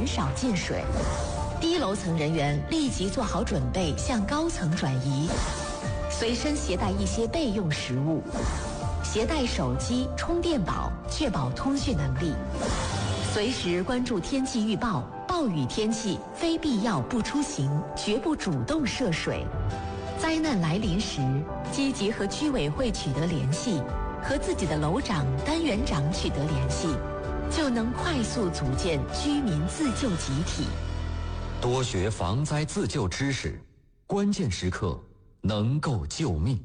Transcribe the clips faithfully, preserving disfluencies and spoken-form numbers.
少进水。低楼层人员立即做好准备，向高层转移。随身携带一些备用食物，携带手机、充电宝，确保通讯能力。随时关注天气预报，暴雨天气非必要不出行，绝不主动涉水。灾难来临时，积极和居委会取得联系，和自己的楼长、单元长取得联系，就能快速组建居民自救集体。 多学防灾自救知识，关键时刻能够救命。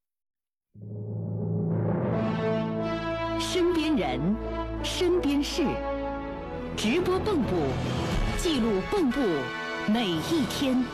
身边人，身边事，直播蚌埠，记录蚌埠每一天。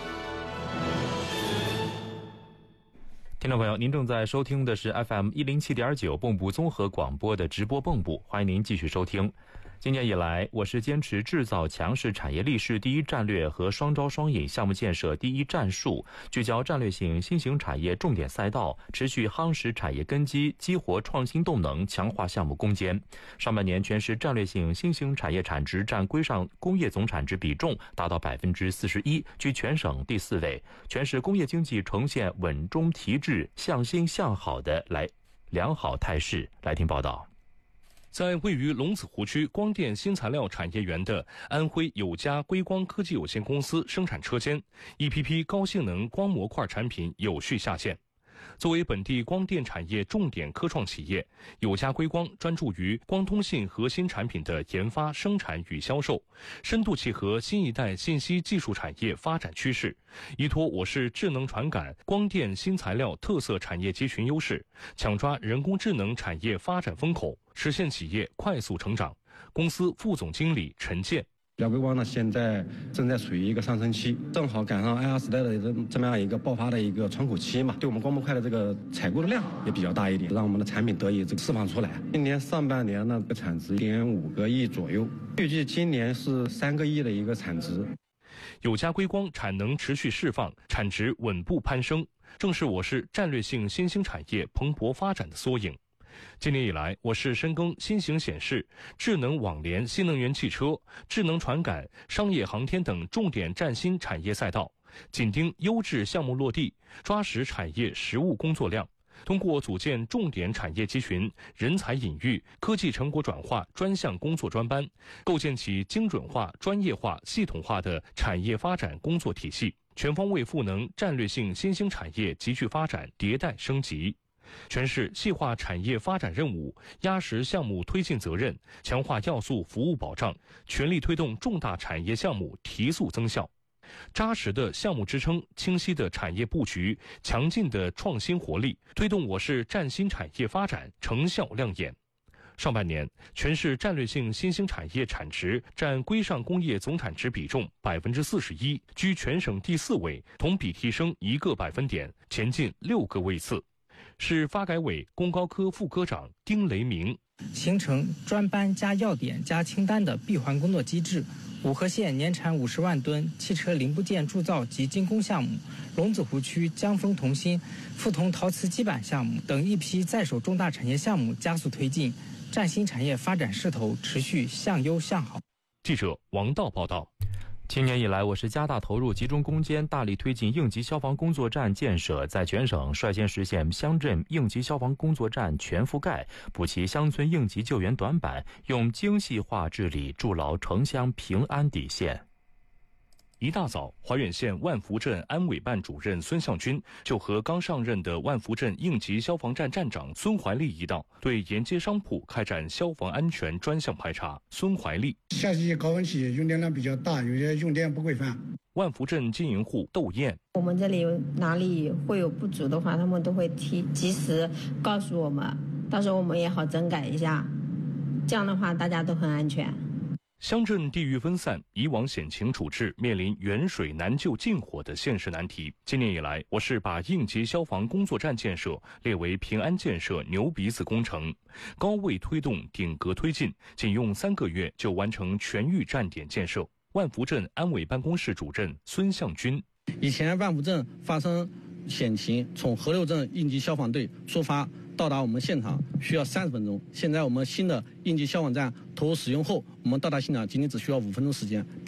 听众朋友，您正在收听的是 F M 一零七点九蚌埠综合广播的直播蚌埠，欢迎您继续收听。今年以来，我市坚持制造强势产业力是第一战略和双招双引项目建设第一战术，聚焦战略性新型产业重点赛道，持续夯实产业根基，激活创新动能，强化项目攻坚。上半年全市战略性新型产业产值占规上工业总产值比重达到百分之四十一，居全省第四位。全市工业经济呈现稳中提质、向新向好的来良好态势。来听报道。 在位于龙子湖区光电新材料产业园的安徽有家硅光科技有限公司生产车间，一批批高性能光模块产品有序下线。作为本地光电产业重点科创企业，有家硅光专注于光通信核心产品的研发、生产与销售，深度契合新一代信息技术产业发展趋势，依托我市智能传感、光电新材料特色产业集群优势，抢抓人工智能产业发展风口，实现企业快速成长。公司副总经理陈建。 亚硅光呢，现在正在处于一个上升期，正好赶上 A R 时代的这么样一个爆发的一个窗口期嘛，对我们光模块的这个采购的量也比较大一点，让我们的产品得以这个释放出来。今年上半年呢，产值一点五个亿左右，预计今年是三个亿的一个产值。 有家硅光产能持续释放，产值稳步攀升，正是我市战略性新兴产业蓬勃发展的缩影。今年以来，我市深耕新型显示、智能网联新能源汽车、智能传感、商业航天等重点战新产业赛道，紧盯优质项目落地，抓实产业实务工作量。通过组建重点产业集群、人才引育、科技成果转化专项工作专班，构建起精准化、专业化、系统化的产业发展工作体系，全方位赋能战略性新兴产业急剧发展迭代升级。全市细化产业发展任务，压实项目推进责任，强化要素服务保障，全力推动重大产业项目提速增效。扎实的项目支撑，清晰的产业布局，强劲的创新活力，推动我市战新产业发展成效亮眼。上半年，全市战略性新兴产业产值占规上工业总产值比重百分之四十一，居全省第四位，同比提升一个百分点，前进六个位次。市发改委工高科副科长丁雷明， 形成专班加要点加清单的闭环工作机制。五河县年产五十万吨汽车零部件铸造及精工项目，龙子湖区江丰同心富同陶瓷基板项目等一批在手重大产业项目加速推进，战新产业发展势头持续向优向好。 记者王道报道。 今年以来，我市加大投入集中攻坚，大力推进应急消防工作站建设，在全省率先实现乡镇应急消防工作站全覆盖，补齐乡村应急救援短板，用精细化治理筑牢城乡平安底线。 一大早，怀远县万福镇安委办主任孙向军就和刚上任的万福镇应急消防站站长孙怀利一道，对沿街商铺开展消防安全专项排查。孙怀利： 夏季高温期用电量比较大，有些用电不规范。 万福镇经营户窦燕： 我们这里哪里会有不足的话，他们都会提及时告诉我们，到时候我们也好整改一下，这样的话大家都很安全。 乡镇地域分散，以往险情处置，面临远水难救近火的现实难题。今年以来，我市把应急消防工作站建设列为平安建设牛鼻子工程，高位推动，顶格推进，仅用三个月就完成全域站点建设。万福镇安委办公室主任孙向军： 以前万福镇发生险情，从河流镇应急消防队出发到达我们现场需要三十分钟，现在我们新的应急消防站投入使用后，我们到达现场仅仅只需要五分钟时间。